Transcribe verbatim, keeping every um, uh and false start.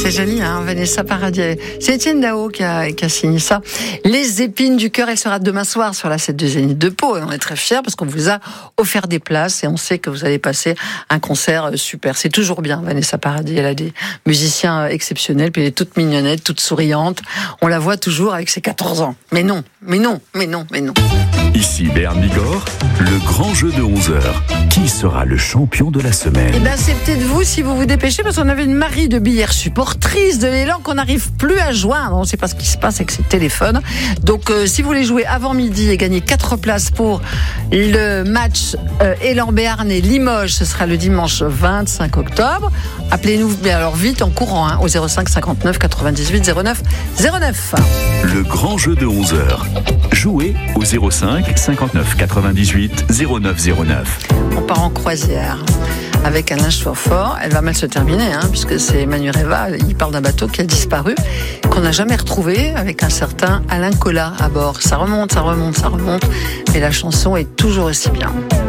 C'est joli, hein, Vanessa Paradis. C'est Étienne Dao qui a, qui a signé ça. Les épines du cœur, elle sera demain soir sur la scène du Zénith de Pau. Et on est très fiers parce qu'on vous a offert des places et on sait que vous allez passer un concert super. C'est toujours bien, Vanessa Paradis. Elle a des musiciens exceptionnels, puis elle est toute mignonnette, toute souriante. On la voit toujours avec ses quatorze ans. Mais non, mais non, mais non, mais non. Ici Béarn Bigorre, le grand jeu de onze heures. Qui sera le champion de la semaine? Eh bien, c'est peut-être vous si vous vous dépêchez, parce qu'on avait une Marie de Billère, supportrice de l'élan, qu'on n'arrive plus à joindre. On ne sait pas ce qui se passe avec ses téléphones. Donc, euh, si vous voulez jouer avant midi et gagner quatre places pour le match euh, Élan Béarn et Limoges, ce sera le dimanche vingt-cinq octobre. Appelez-nous, mais alors vite, en courant, hein, au zéro cinq cinquante-neuf quatre-vingt-dix-huit zéro neuf zéro neuf. Le grand jeu de onze heures. Jouez au zéro cinq cinquante-neuf quatre-vingt-dix-huit zéro neuf zéro neuf. On part en croisière avec Alain Schwarfort. Elle va mal se terminer, hein, puisque c'est Emmanuel Eva. Il parle d'un bateau qui a disparu, qu'on n'a jamais retrouvé, avec un certain Alain Collat à bord. Ça remonte, ça remonte, ça remonte, mais la chanson est toujours aussi bien.